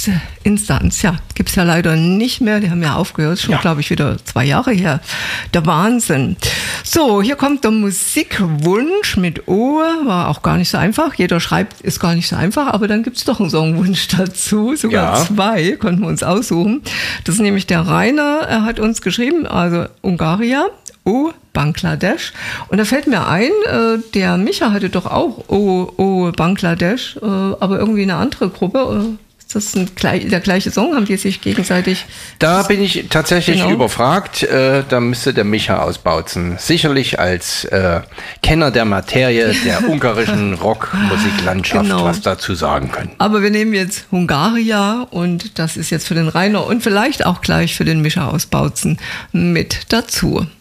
diese Instanz, ja, gibt es ja leider nicht mehr. Die haben ja aufgehört, schon glaube ich wieder 2 Jahre her. Der Wahnsinn. So, hier kommt der Musikwunsch mit O. War auch gar nicht so einfach. Jeder schreibt, ist gar nicht so einfach, aber dann gibt es doch einen Songwunsch dazu. Sogar 2 konnten wir uns aussuchen. Das ist nämlich der Rainer. Er hat uns geschrieben, also Ungaria, O, Bangladesch. Und da fällt mir ein, der Micha hatte doch auch O Bangladesch, aber irgendwie eine andere Gruppe. Ist das der gleiche Song? Haben die sich gegenseitig... Da bin ich tatsächlich überfragt. Da müsste der Micha ausbautzen. Sicherlich als Kenner der Materie der ungarischen Rockmusiklandschaft was dazu sagen können. Aber wir nehmen jetzt Hungaria und das ist jetzt für den Rainer und vielleicht auch gleich für den Micha ausbautzen mit dazu.